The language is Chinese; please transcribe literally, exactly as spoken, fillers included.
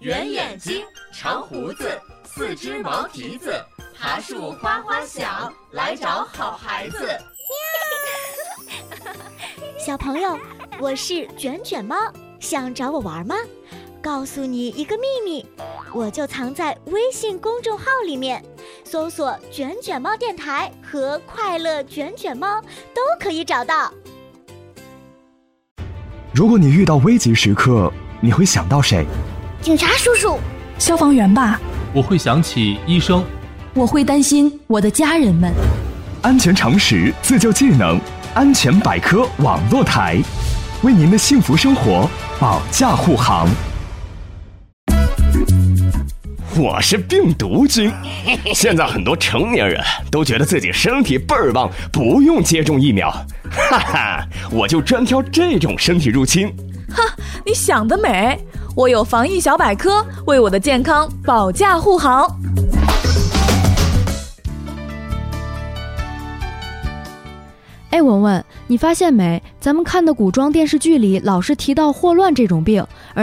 圆眼睛，长胡子，四只毛蹄子，爬树哗哗响，来找好孩子。 小朋友，我是卷卷猫，想找我玩吗？告诉你一个秘密，我就藏在微信公众号里面，搜索卷卷猫电台和快乐卷卷猫都可以找到。 如果你遇到危急时刻，你会想到谁？ 警察叔叔， 消防员吧。 我会想起医生。 我会担心我的家人们。 安全常识，自救技能，安全百科网络台，为您的幸福生活保驾护航。 我是病毒君，现在很多成年人都觉得自己身体倍儿棒，不用接种疫苗，哈哈，我就专挑这种身体入侵。 哈，你想得美！我有防疫小百科，为我的健康保驾护航。 哎，文文，你发现没？咱们看的古装电视剧里老是提到霍乱这种病，而